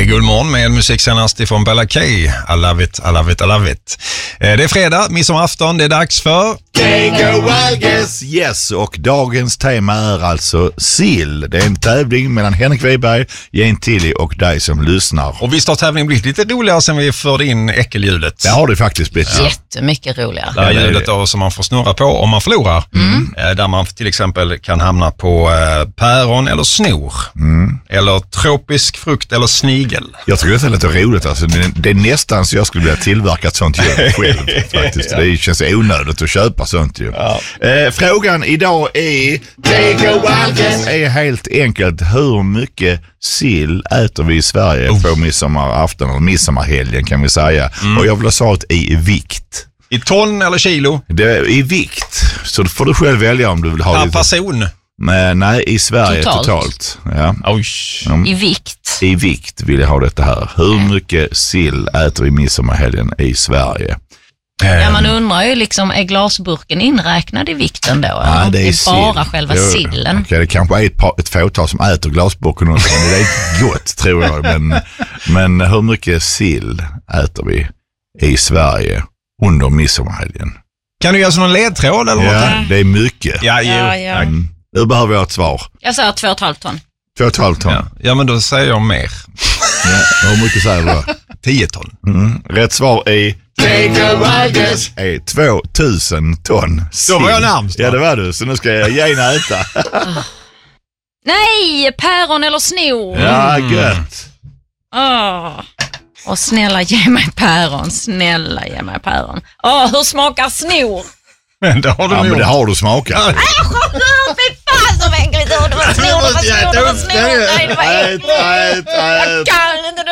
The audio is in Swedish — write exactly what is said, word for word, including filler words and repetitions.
Guldmorgon med musik senast ifrån Bella K. I love it, I love it, I love it. Det är fredag, midsommarafton, det är dags för Kego Valges. Yes, och dagens tema är alltså sill. Det är en tävling mellan Henrik Wiberg, Jane Tilly och dig som lyssnar. Och visst har tävlingen blivit lite roligare sen vi förde in äckeljudet. Det har det faktiskt blivit. Ja. Jättemycket roligare. Det är ljudet då som man får snurra på om man förlorar. Mm. Där man till exempel kan hamna på eh, päron eller snor. Mm. Eller tropisk frukt eller snigel. Jag tycker det är lite roligt. Alltså, det, det är nästan så jag skulle vilja tillverka ett sånt ljud själv faktiskt. Ja. Det känns onödigt att köpa sånt ju. Ja. Eh, frågan idag är är helt enkelt hur mycket sill äter vi i Sverige oh. på midsommarafton eller midsommarhelgen kan vi säga. Mm. Och jag vill ha svaret i vikt. I ton eller kilo? Det är i vikt. Så får du själv välja om du vill ha per lite. person? Men nej, i Sverige totalt. totalt. Ja. Mm. I vikt. I vikt vill jag ha detta här. Hur mycket sill äter vi midsommarhelgen i Sverige? Ja, man undrar ju liksom, är glasburken inräknad i vikten då? Ja, det är, det är bara sill. Själva det, sillen. Okay, det kanske är ett, par, ett fåtal som äter glasburken också, men det är inte gott tror jag. Men, men hur mycket sill äter vi i Sverige under midsommarhelgen? Kan du göra sån ledtråd eller ja, något? Det är mycket. Ja, ja, ja. Mm. Nu behöver jag ett svar. Jag säger två och ett halvt ton. Två och ett halvt ton. Ja. ja, men då säger jag mer. Ja, hur mycket säger du då? Tio ton. Mm. Rätt svar är är två tusen ton sill. Då var jag närmst. Ja, det var du. Så nu ska jag gärna äta. Nej, päron eller snor. Ja, gött. Åh. Och snälla ge mig päron. Snälla ge mig päron. Åh, hur smakar snor? Men det har du ja, gjort. men det har du smakat. Nej, fy fan så äckligt. Det var snor, det var snor, det var snor. Nej, det var äckligt. Jag kan inte,